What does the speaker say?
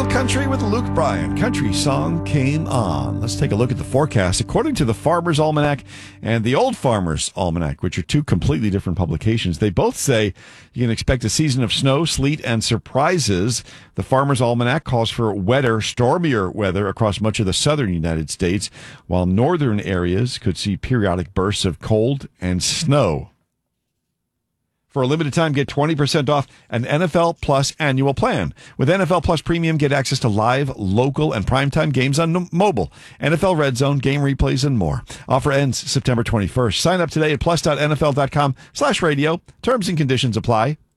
Real Country with Luke Bryan. Country Song Came On. Let's take a look at the forecast. According to the Farmer's Almanac and the Old Farmer's Almanac, which are two completely different publications, they both say you can expect a season of snow, sleet, and surprises. The Farmer's Almanac calls for wetter, stormier weather across much of the southern United States, while northern areas could see periodic bursts of cold and snow. For a limited time, get 20% off an NFL Plus annual plan. With NFL Plus Premium, get access to live, local, and primetime games on mobile, NFL Red Zone, game replays, and more. Offer ends September 21st. Sign up today at plus.nfl.com/radio. Terms and conditions apply.